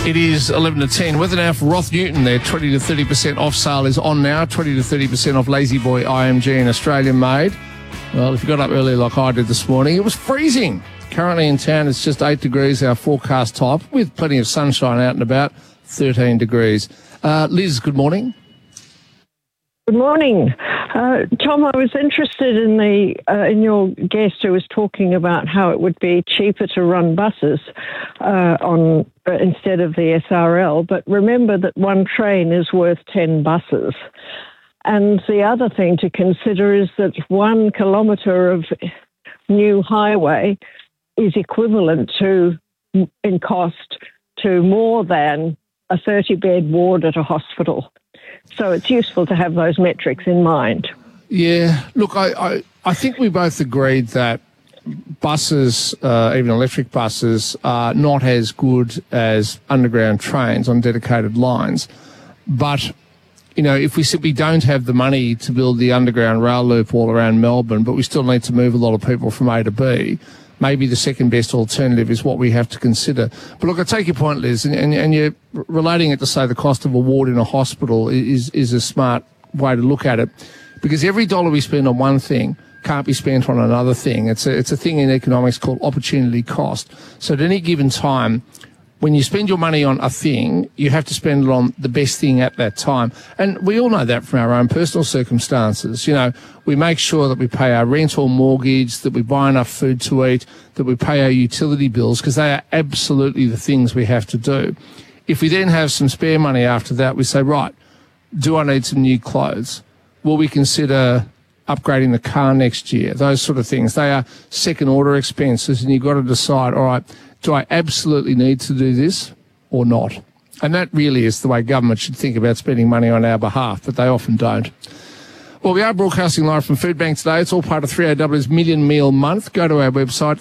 It is 11 to 10. Weather now for Roth Newton. Their 20 to 30% off sale is on now. 20 to 30% off Lazy Boy IMG and Australian made. Well, if you got up early like I did this morning, it was freezing. Currently in town, it's just 8 degrees, our forecast top, with plenty of sunshine out and about, 13 degrees. Liz, good morning. Good morning. Tom, I was interested in your guest who was talking about how it would be cheaper to run buses instead of the SRL, but remember that one train is worth 10 buses. And the other thing to consider is that 1 kilometre of new highway is equivalent in cost to more than a 30-bed ward at a hospital. So it's useful to have those metrics in mind. Yeah, look, I think we both agreed that buses, even electric buses, are not as good as underground trains on dedicated lines. But, you know, if we simply don't have the money to build the underground rail loop all around Melbourne, but we still need to move a lot of people from A to B, maybe the second best alternative is what we have to consider. But look, I take your point, Liz, and you're relating it to, say, the cost of a ward in a hospital is a smart way to look at it, because every dollar we spend on one thing can't be spent on another thing. It's a thing in economics called opportunity cost. So at any given time, when you spend your money on a thing, you have to spend it on the best thing at that time. And we all know that from our own personal circumstances. You know, we make sure that we pay our rent or mortgage, that we buy enough food to eat, that we pay our utility bills, because they are absolutely the things we have to do. If we then have some spare money after that, we say, right, do I need some new clothes? Will we consider upgrading the car next year? Those sort of things. They are second-order expenses, and you've got to decide, all right, do I absolutely need to do this or not? And that really is the way government should think about spending money on our behalf, but they often don't. Well, we are broadcasting live from Food Bank today. It's all part of 3AW's Million Meal Month. Go to our website,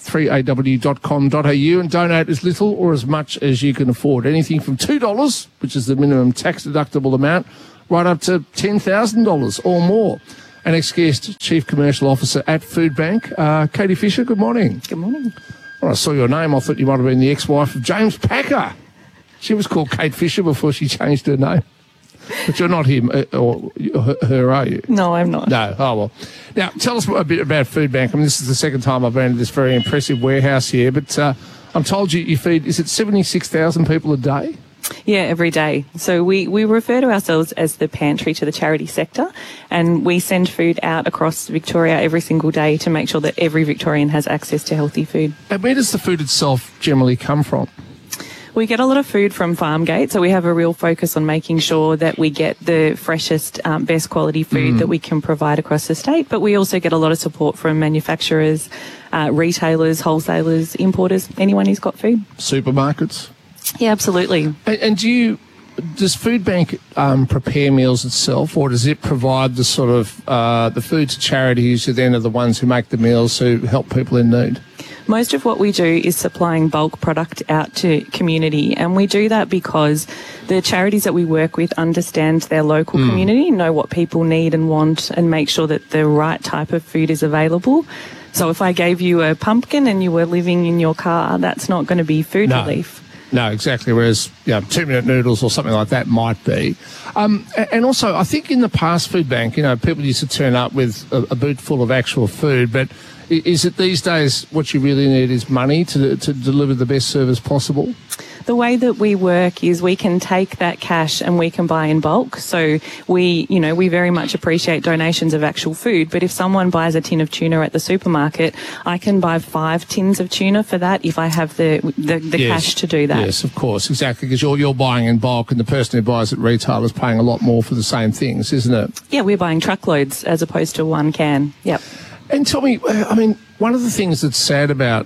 3aw.com.au, and donate as little or as much as you can afford. Anything from $2, which is the minimum tax-deductible amount, right up to $10,000 or more. Our next guest, Chief Commercial Officer at Food Bank, Katie Fisher. Good morning. Good morning. When I saw your name, I thought you might have been the ex-wife of James Packer. She was called Kate Fisher before she changed her name. But you're not him or her, are you? No, I'm not. No. Oh, well. Now, tell us a bit about Food Bank. I mean, this is the second time I've been to this very impressive warehouse here, but I'm told you feed, is it 76,000 people a day? Yeah, every day. So we refer to ourselves as the pantry to the charity sector, and we send food out across Victoria every single day to make sure that every Victorian has access to healthy food. And where does the food itself generally come from? We get a lot of food from Farmgate, so we have a real focus on making sure that we get the freshest, best quality food that we can provide across the state, but we also get a lot of support from manufacturers, retailers, wholesalers, importers, anyone who's got food. Supermarkets? Yeah, absolutely. And does Food Bank prepare meals itself, or does it provide the sort of the food to charities who then are the ones who make the meals who help people in need? Most of what we do is supplying bulk product out to community, and we do that because the charities that we work with understand their local community, know what people need and want, and make sure that the right type of food is available. So if I gave you a pumpkin and you were living in your car, that's not going to be food relief. No, exactly. Whereas, 2-minute noodles or something like that might be. And also, I think in the past, Food Bank, people used to turn up with a boot full of actual food, but is it these days what you really need is money to deliver the best service possible? The way that we work is we can take that cash and we can buy in bulk. So we very much appreciate donations of actual food. But if someone buys a tin of tuna at the supermarket, I can buy 5 tins of tuna for that if I have the cash to do that. Yes, of course, exactly, because you're buying in bulk, and the person who buys at retail is paying a lot more for the same things, isn't it? Yeah, we're buying truckloads as opposed to one can. Yep. And tell me, one of the things that's sad about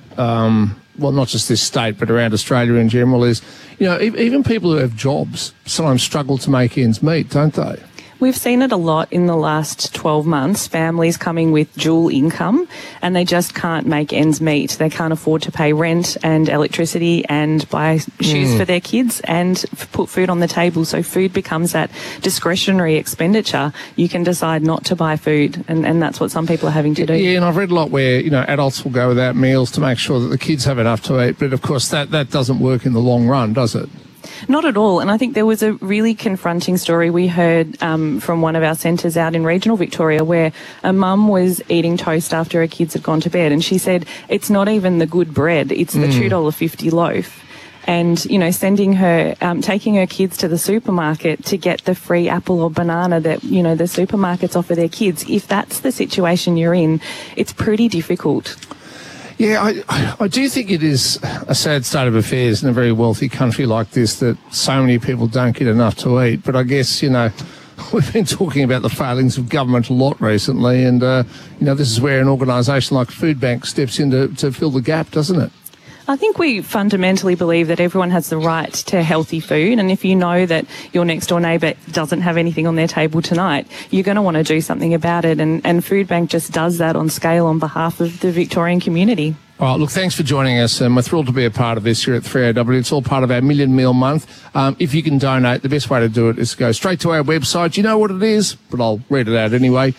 not just this state, but around Australia in general is, even people who have jobs sometimes struggle to make ends meet, don't they? We've seen it a lot in the last 12 months, families coming with dual income and they just can't make ends meet. They can't afford to pay rent and electricity and buy shoes for their kids and put food on the table. So food becomes that discretionary expenditure. You can decide not to buy food, and that's what some people are having to do. Yeah, and I've read a lot where, adults will go without meals to make sure that the kids have enough to eat, but of course that doesn't work in the long run, does it? Not at all. And I think there was a really confronting story we heard from one of our centres out in regional Victoria where a mum was eating toast after her kids had gone to bed, and she said it's not even the good bread, it's the $2.50 loaf. And, you know, sending her, taking her kids to the supermarket to get the free apple or banana that, you know, the supermarkets offer their kids. If that's the situation you're in, it's pretty difficult. Yeah, I do think it is a sad state of affairs in a very wealthy country like this that so many people don't get enough to eat. But I guess, you know, we've been talking about the failings of government a lot recently, and, you know, this is where an organisation like Foodbank steps in to fill the gap, doesn't it? I think we fundamentally believe that everyone has the right to healthy food, and if you know that your next door neighbour doesn't have anything on their table tonight, you're going to want to do something about it, and Foodbank just does that on scale on behalf of the Victorian community. All right, look, thanks for joining us, and we're thrilled to be a part of this here at 3AW. It's all part of our Million Meal Month. If you can donate, the best way to do it is to go straight to our website. You know what it is, but I'll read it out anyway.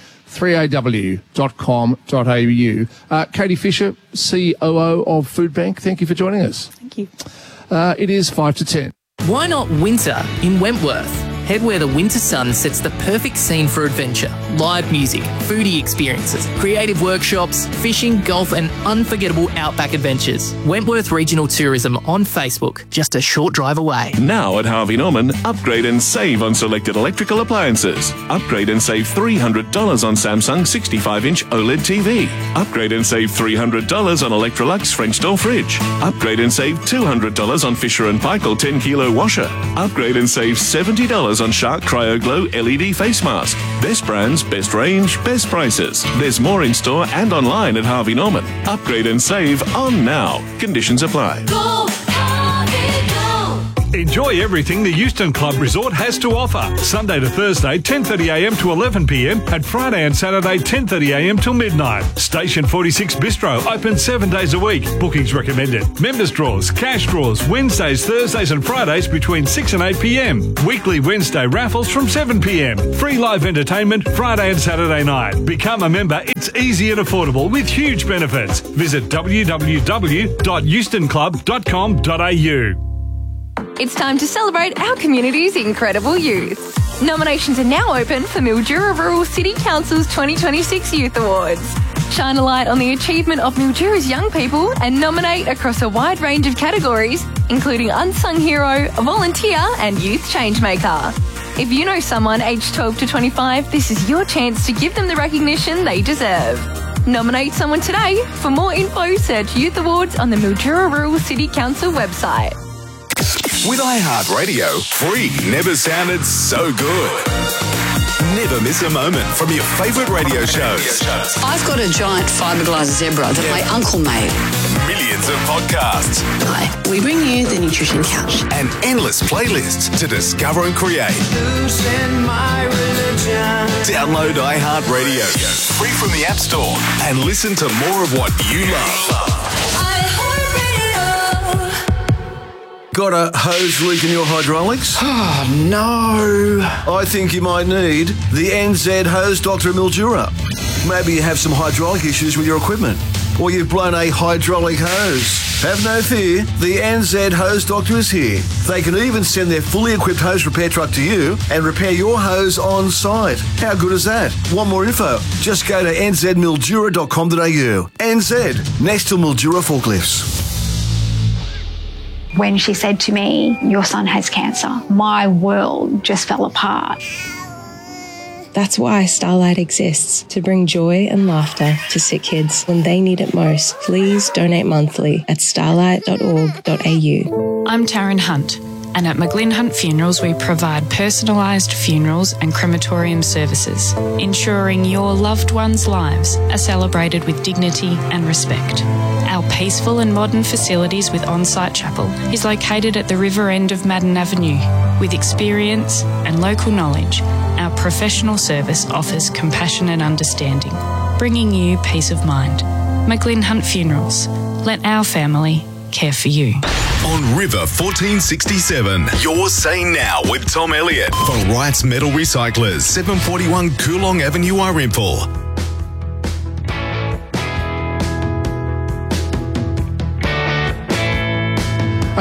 3aw.com.au. Katie Fisher, COO of Foodbank, thank you for joining us. Thank you. It is 5 to 10. Why not winter in Wentworth? Head where the winter sun sets the perfect scene for adventure. Live music, foodie experiences, creative workshops, fishing, golf and unforgettable outback adventures. Wentworth Regional Tourism on Facebook, just a short drive away. Now at Harvey Norman, upgrade and save on selected electrical appliances. Upgrade and save $300 on Samsung 65-inch OLED TV. Upgrade and save $300 on Electrolux French door fridge. Upgrade and save $200 on Fisher & Paykel 10-kilo washer. Upgrade and save $70 on Shark Cryo Glow LED face mask. Best brands, best range, best prices. There's more in store and online at Harvey Norman. Upgrade and save on now. Conditions apply. Go, Harvey, go. Enjoy everything the Euston Club Resort has to offer. Sunday to Thursday, 10:30am to 11pm, and Friday and Saturday, 10:30am till midnight. Station 46 Bistro, open 7 days a week. Bookings recommended. Members draws, cash draws, Wednesdays, Thursdays and Fridays between 6 and 8pm. Weekly Wednesday raffles from 7pm. Free live entertainment Friday and Saturday night. Become a member. It's easy and affordable with huge benefits. Visit www.eustonclub.com.au. It's time to celebrate our community's incredible youth. Nominations are now open for Mildura Rural City Council's 2026 Youth Awards. Shine a light on the achievement of Mildura's young people and nominate across a wide range of categories, including Unsung Hero, Volunteer and Youth Changemaker. If you know someone aged 12 to 25, this is your chance to give them the recognition they deserve. Nominate someone today. For more info, search Youth Awards on the Mildura Rural City Council website. With iHeartRadio, free never sounded so good. Never miss a moment from your favourite radio shows. I've got a giant fiberglass zebra that my uncle made. Millions of podcasts. Hi, we bring you the Nutrition Couch. And endless playlists to discover and create. Download iHeartRadio, free from the App Store, and listen to more of what you love. Got a hose leak in your hydraulics? Oh, no. I think you might need the NZ Hose Doctor Mildura. Maybe you have some hydraulic issues with your equipment, or you've blown a hydraulic hose. Have no fear, the NZ Hose Doctor is here. They can even send their fully equipped hose repair truck to you and repair your hose on site. How good is that? Want more info? Just go to nzmildura.com.au. NZ, next to Mildura Forklifts. When she said to me, "Your son has cancer," my world just fell apart. That's why Starlight exists, to bring joy and laughter to sick kids when they need it most. Please donate monthly at starlight.org.au. I'm Taryn Hunt, and at McGlynn Hunt Funerals we provide personalised funerals and crematorium services, ensuring your loved ones' lives are celebrated with dignity and respect. Our peaceful and modern facilities with on-site chapel is located at the river end of Madden Avenue. With experience and local knowledge, our professional service offers compassion and understanding, bringing you peace of mind. McGlynn Hunt Funerals. Let our family care for you. On River 1467, you're saying now with Tom Elliott for Wright's Metal Recyclers, 741 Coolong Avenue, Arimpool.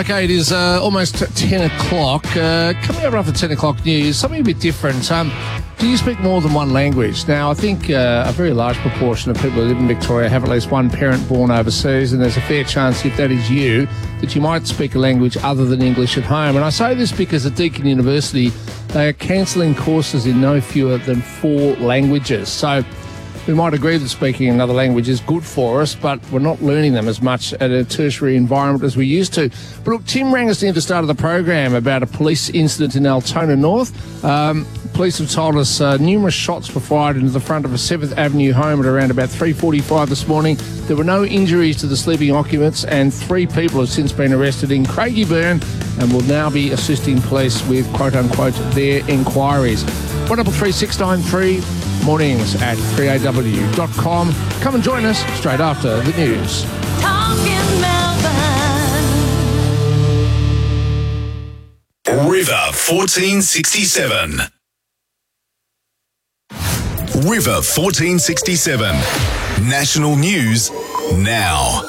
Okay, it is almost 10 o'clock. Coming over after 10 o'clock news, something a bit different. Do you speak more than one language? Now, I think a very large proportion of people who live in Victoria have at least one parent born overseas, and there's a fair chance, if that is you, that you might speak a language other than English at home. And I say this because at Deakin University, they are cancelling courses in no fewer than 4 languages. So we might agree that speaking another language is good for us, but we're not learning them as much at a tertiary environment as we used to. But look, Tim rang us near the start of the program about a police incident in Altona North. Police have told us numerous shots were fired into the front of a 7th Avenue home at around about 3:45 this morning. There were no injuries to the sleeping occupants, and 3 people have since been arrested in Craigieburn and will now be assisting police with, quote-unquote, their inquiries. 133693 mornings at 3aw.com. Come and join us straight after the news. River 1467. River 1467. National news now.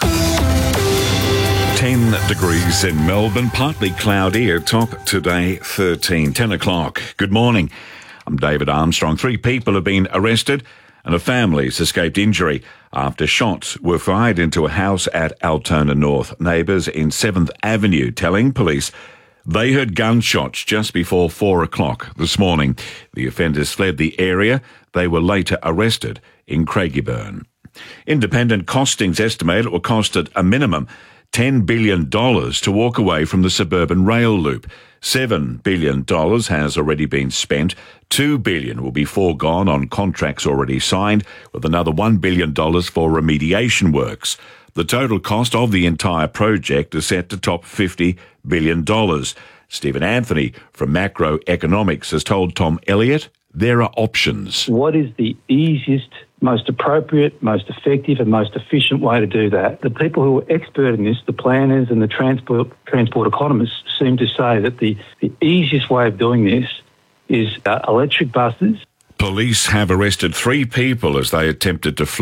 10 degrees in Melbourne, partly cloudy, a top today 13, 10 o'clock. Good morning. I'm David Armstrong. 3 people have been arrested and a family's escaped injury after shots were fired into a house at Altona North. Neighbours in 7th Avenue telling police they heard gunshots just before 4 o'clock this morning. The offenders fled the area. They were later arrested in Craigieburn. Independent costings estimate it will cost at a minimum $10 billion to walk away from the suburban rail loop. $7 billion has already been spent. $2 billion will be foregone on contracts already signed, with another $1 billion for remediation works. The total cost of the entire project is set to top $50 billion. Stephen Anthony from Macroeconomics has told Tom Elliott there are options. What is the easiest, most appropriate, most effective and most efficient way to do that? The people who are expert in this, the planners and the transport economists, seem to say that the easiest way of doing this is electric buses. Police have arrested 3 people as they attempted to flee